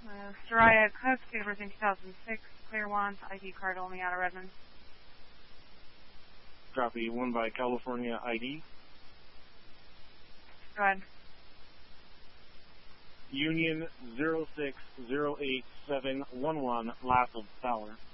Soraya Cook, date of birth in 2006, clear want, ID card only out of Redmond. Copy, 1 by California ID. Go ahead. Union 0608711, Lassell Tower.